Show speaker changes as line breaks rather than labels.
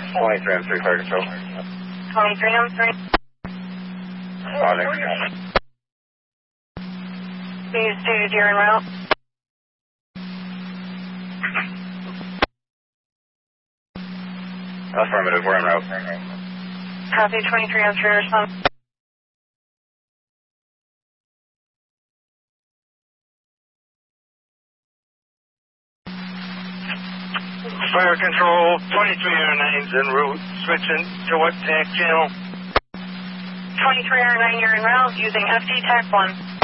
23 on 3 fire control.
23 on 3.
Calling.
Please do you're en route.
Affirmative, we're en route.
Copy 23 on 3, response.
Fire control, 2309's en route. Switching to what tank channel?
2309, you're en route using FD TAC 1.